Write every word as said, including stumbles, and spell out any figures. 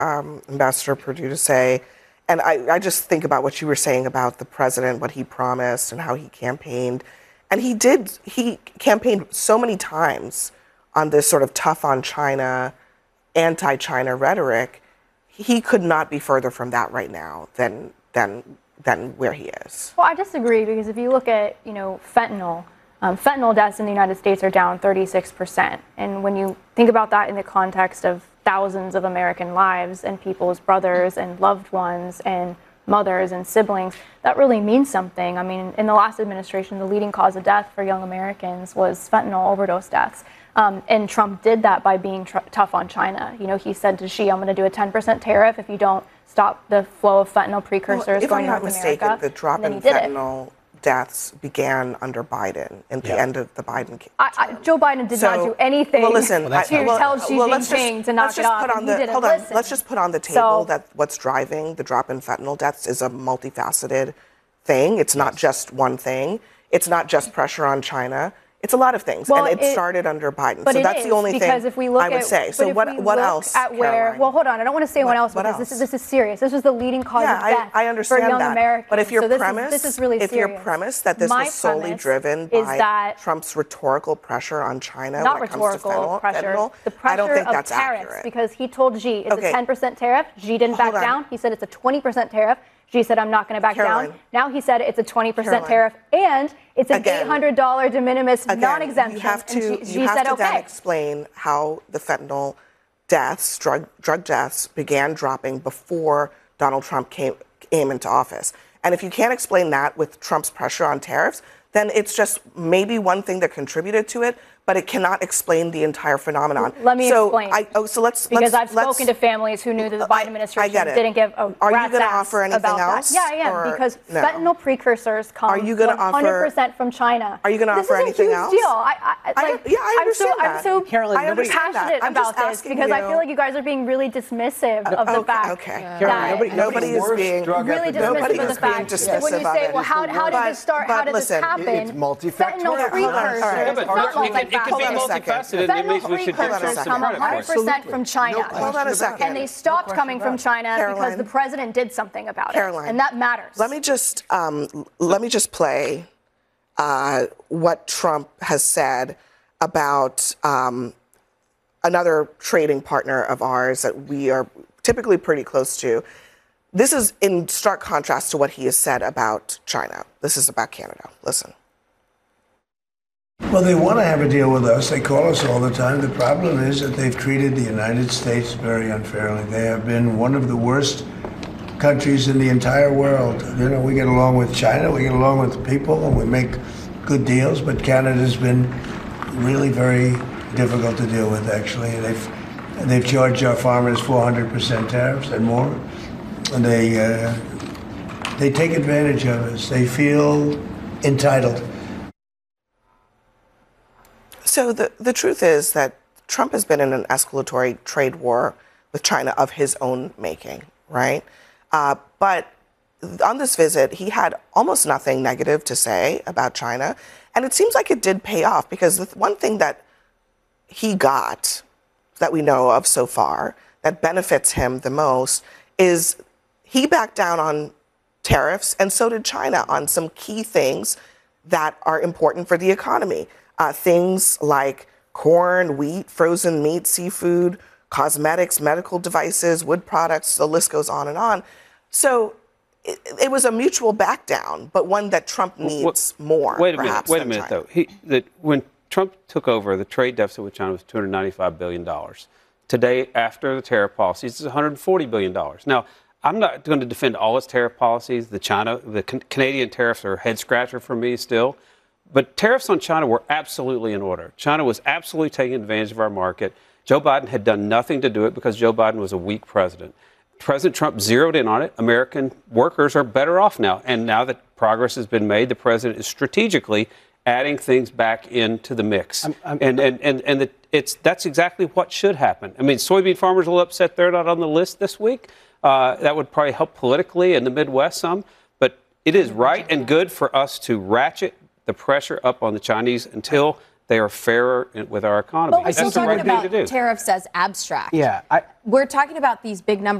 um, Ambassador Perdue to say, and I, I just think about what you were saying about the president, what he promised and how he campaigned. And he did, he campaigned so many times on this sort of tough on China, anti-China rhetoric. He could not be further from that right now than, than, than where he is. Well, I disagree, because if you look at, you know, fentanyl, um, fentanyl deaths in the United States are down thirty-six percent. And when you think about that in the context of thousands of American lives and people's brothers and loved ones and mothers and siblings, that really means something. I mean, in the last administration, the leading cause of death for young Americans was fentanyl overdose deaths. Um, and Trump did that by being tr- tough on China. You know, he said to Xi, I'm going to do a ten percent tariff if you don't stop the flow of fentanyl precursors well, going to North mistaken, America. The drop in fentanyl deaths began under Biden, at the yeah. end of the Biden term. I, I, Joe Biden did so, not do anything well, listen, well, to well, tell Xi well, Jinping just, to knock it off. On the, hold on, let's just put on the table so, that what's driving the drop in fentanyl deaths is a multifaceted thing. It's not just one thing. It's not just pressure on China. It's a lot of things, well, and it, it started under Biden. But so it that's is, the only because thing if we look I would at, say. So what? What else? At where? Caroline? Well, hold on. I don't want to say what, what else what because else? this is this is serious. This was the leading cause yeah, of death I, I understand for young that. Americans. But if your so this premise, is, this is really if serious. your premise that this My was solely driven by that Trump's rhetorical pressure on China, not when it rhetorical comes to fentanyl, pressure, fentanyl, the pressure I don't think of that's tariffs, accurate. because he told Xi it's okay. a ten percent tariff. Xi didn't back down. He said it's a twenty percent tariff. Xi said, I'm not going to back Caroline. down. Now he said it's a twenty percent Caroline. tariff, and it's an Again, eight hundred dollars de minimis again, non-exemption. You have to, and Xi, you Xi have said, to okay. then explain how the fentanyl deaths, drug, drug deaths, began dropping before Donald Trump came, came into office. And if you can't explain that with Trump's pressure on tariffs, then it's just maybe one thing that contributed to it, but it cannot explain the entire phenomenon. Let me so explain. I, oh, so let's because let's, I've let's, spoken to families who knew that the Biden administration didn't give a Are rat's you going to ass offer anything about else? That. Yeah, I am, because no? fentanyl precursors come are you gonna one hundred percent offer, from China. Are you going to offer anything this is a else? huge deal. I, I, like, I, yeah, I understand I'm so, that. I'm so Caroline, I'm passionate I'm about this because you. I feel like you guys are being really dismissive of the okay, fact okay. that Caroline, nobody, nobody is being really dismissive of the fact that when you say, well, how, how did this start? How did this happen? It's multifactorial. Fentanyl precursors. Right. It's not It can be multifaceted. Fentanyl precursors come one hundred percent from China. Hold on a second. And they stopped no coming from China Caroline, because the president did something about Caroline, it. And that matters. Let me just um, let me just play uh, what Trump has said about um, another trading partner of ours that we are typically pretty close to. This is in stark contrast to what he has said about China. This is about Canada. Listen. Well, they want to have a deal with us. They call us all the time. The problem is that they've treated the United States very unfairly. They have been one of the worst countries in the entire world. You know, we get along with China, we get along with people, and we make good deals, but Canada's been really very difficult to deal with, actually. They've they've charged our farmers four hundred percent tariffs and more. And they, uh, they take advantage of us. They feel entitled. So the, the truth is that Trump has been in an escalatory trade war with China of his own making, right? Uh, but on this visit, he had almost nothing negative to say about China. And it seems like it did pay off, because the one thing that he got that we know of so far that benefits him the most is he backed down on tariffs, and so did China on some key things that are important for the economy. Uh, things like corn, wheat, frozen meat, seafood, cosmetics, medical devices, wood products, the list goes on and on. So it, it was a mutual back down, but one that Trump needs well, more, wait a perhaps, minute, wait a than minute, China. though. He, that when Trump took over, the trade deficit with China was two hundred ninety-five billion dollars. Today, after the tariff policies, it's one hundred forty billion dollars. Now, I'm not going to defend all its tariff policies. The China, the can- Canadian tariffs are a head scratcher for me still. But tariffs on China were absolutely in order. China was absolutely taking advantage of our market. Joe Biden had done nothing to do it because Joe Biden was a weak president. President Trump zeroed in on it. American workers are better off now. And now that progress has been made, the president is strategically adding things back into the mix. I'm, I'm, and and, and, and the, it's that's exactly what should happen. I mean, soybean farmers are a little upset they're not on the list this week. Uh, that would probably help politically in the Midwest some. But it is right and good for us to ratchet the pressure up on the Chinese until they are fairer with our economy. But we're still That's the talking right thing about to do. tariffs as abstract. Yeah. I, We're talking about these big numbers.